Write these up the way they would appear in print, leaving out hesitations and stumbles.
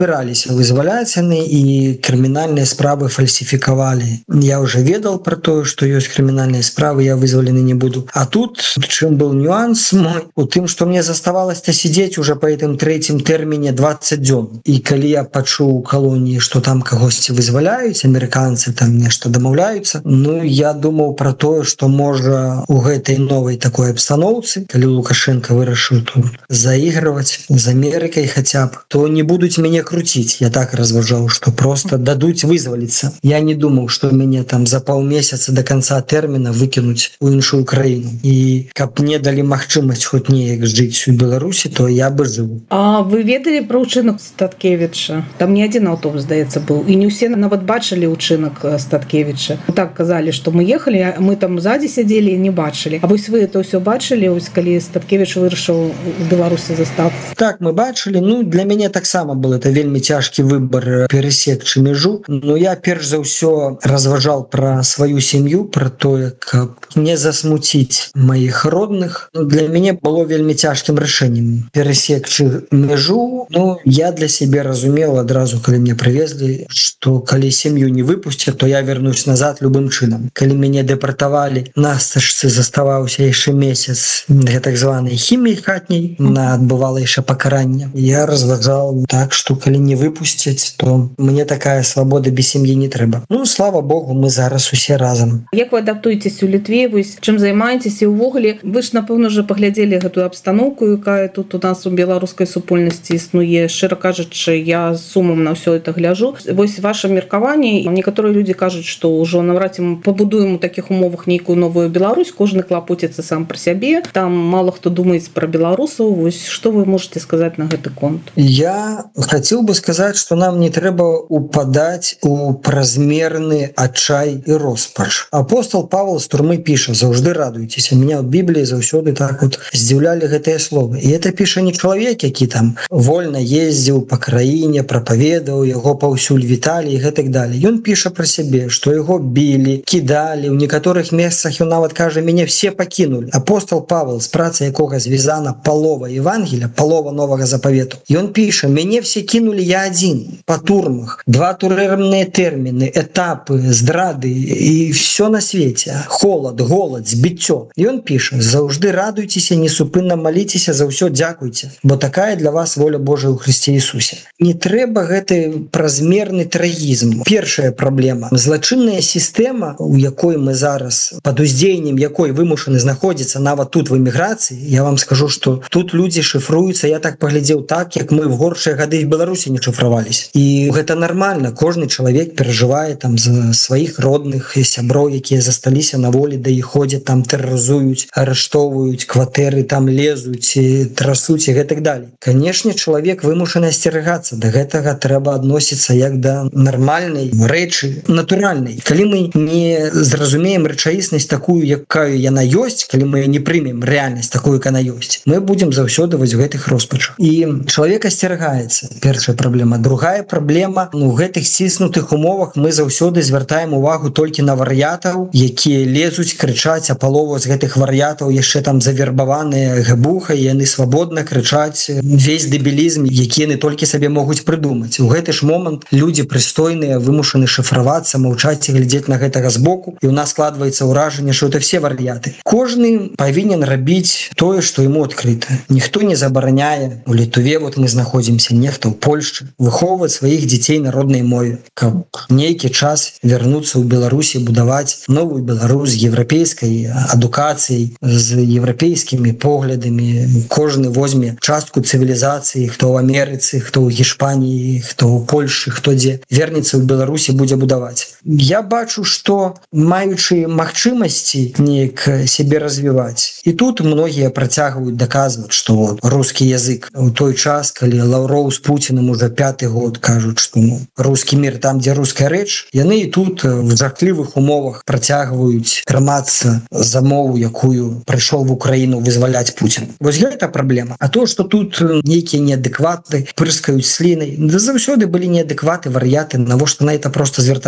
збіраліся вызваляць яны і крымінальныя справы фальсіфікавалі. Я уже ведал про тое, што ёсць крымінальныя справы, я вызвалены не буду. А тут чым был нюанс мой у тым, што мне заставалася сидзець уже по гэтым трэцім тэрміне 20 дзён. І калі я пачуў у калоніі, што там кагосьці вызваляюць, амерыканцы там нешта дамаўляюцца, ну я думаў про тое, што можа у гэтай новай такой абстаноўцы, калі Лукашенко вырашыў тут заігрываць з Амерыкай хаця б, то не будуць мяне круціць. Я так разважаў, што просто дадуць вызваліцца. Я не думаў, што мяне там за паўмесяца до конца тэрміна выкінуць у іншую краіну. І каб мне далі магчымасць хоць неяк жыць у Беларусі, то я бы жыў. А вы ведалі пра ўчынак Статкевіча? Там не адзін аўтобус, здаецца, быў. І не ўсе нават бачылі ўчынак Статкевіча. Так казалі, што мы ехалі, мы там ззаді сядзелі і не бачылі. А вось вы это ўсё бачылі, ось калі Статкевіч вырашыў у Беларусі застацца? Так, мы бачылі. Ну, для мяне таксама был это вельмі цяжкі выбор перасекчы мяжу. Но я перш за ўсё разважаў пра сваю сям'ю, пра тое, каб не засмуціць маіх родных. Ну, для мяне было вельмі цяжкім рашэннем перасекчы мяжу. Ну, я для сябе разумел адразу, калі мне прывезлі, што калі сям'ю не выпусцяць, то я вернусь назад любым чынам. Калі мяне дэпартавалі, на стажцы заставаўся яшчэ месяц так званай хіміі хатняй, на адбывала яшчэ пакаранне. Я разважаў так, што калі не выпусцяць, то мне такая свабода без сям'і не трэба. Ну, слава Богу, мы зараз усе разам. Як вы адаптуецесь у Літве, вось чым займаецеся ўвогуле? Вы ж, напэўна, уже паглядзелі гэтую абстаноўку, якая тут у нас у беларускай супольнасці існуе. Шчыра кажучы, я з сумам на ўсё это гляджу. Вось ваше меркаванне. Некаторыя людзі кажуць, што ўжо наўрад ці мы пабудуем у такіх умовах нейкую новую Беларусь, кожны клапоціцца сам пра сябе. Там мало хто думаюць пра беларусаў. Вось што вы можете сказаць на гэты конт? Я хацеў бы сказаць, што нам не трэба упадаць у празмерны адчай і роспач. Апостол Павел з турмы піша: заўжды радуйцеся. Меня ў Бібліі заўсёды так вот здзіўлялі гэтыя словы. І это піша не чалавек, які там вольна ездзіў па краіне, прапаведаў, яго паўсюль віталі і гэтак далей. Ён піша пра сябе, што яго білі, кідалі, у некаторых месцах ён нават кажа: мяне все пакінулі. Апостол Павел, з працы якога звязана палова Евангелія, палова новага запавету, ён піша: мяне все кінулі, я адзін, па турмах, 2 турэмныя тэрміны, этапы, здрады і все на свеце, холад, голад, збіццё. Ён піша: заўжды радуйцеся, несупынна маліцеся, за ўсё дзякуйце, бо такая для вас воля Божая ў Хрысце Ісусе. Не трэба гэты празмерны трагізм. Першая праблема. Злачынная сістэма, у якой мы зараз, пад уздзеяннем якой вымушаны знаходзіцца нават тут в эміграцыі, я вам скажу, што тут людзі шыфруюцца, я так паглядзеў, так, як мы в горшыя гады в Беларусі не шыфраваліся. І гэта нармальна. Кожны чалавек перажывае там за сваіх родных і сяброў, якія засталіся на волі, да і ходзяць там, тэрарызуюць, арыштоўваюць, кватэры там лезуць, трасуць і гэтак далей. Канешне, чалавек вымушаны асцерагацца. Да гэтага трэба адносіцца як да нармальнай рэчы, натуральнай. Калі мы не зразумеем рэчаіснасць такую, якая яна ёсць, калі мы не прымем рэальнасць такую, як яна ёсць, мы будзем заўсёды вось гэтых роспачах. І чалавек асцерагаецца. Першая праблема. Другая праблема, у гэтых сціснутых умовах мы заўсёды звяртаем увагу толькі на вар'ятаў, якія лезуць, крычаць, а палова з гэтых вар'ятаў яшчэ там завербаваныя гэбухай, яны свабодна крычаць весь дэбілізм, які яны толькі сабе могуць прыдумаць. У гэты ж момант людзі прыстойныя вымушаны шыфравацца, маўчаць і глядзець на гэтага збоку, і ў нас складваецца ўражанне, што это все вар'яты. Кожны павінен рабіць тое, што яму адкрыта. Ніхто не забараняе. У Літве вот мы знаходзімся, нехта ў Польшчы, выхоўваць сваіх дзяцей на роднай мове, каб нейкі час вярнуцца ў Беларусі, будаваць новую Беларусь з еўрапейскай адукацыяй, з еўрапейскімі поглядамі. Кожны возьме частку цывілізацыі, хто ў Амерыцы, хто ў Гішпаніі, хто ў Польшчы, хто дзе вернецца ў Беларусі, будзе будаваць. Я бачу, што маючы магчымасці неяк сябе развіваць. І тут многія працягваюць даказваць, што вот, рускі язык у той час, калі Лаўроў з Пуціным уже 5-й год кажуць, што рускі мір там, дзе руская рэч, яны і тут в жахлівых умовах працягваюць трымацца за мову, якую прыйшоў в Украіну вызваляць Пуцін. Вось гэта праблема. А то, што тут нейкія неадэкваты прыскаюць слінай, да заўсёды былі неадэкваты, вар'яты, навошта на это просто звяртаць празмерны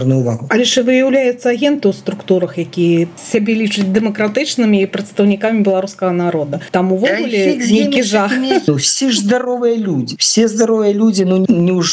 пазорную увагу. Але ж выяўляецца агенты ў структурах, якія сябе лічаць дэмакратычнымі і прадстаўнікамі беларускага народа. Там увогуле нейкі жах. Все ж здаровыя людзі, все здаровыя людзі, ну не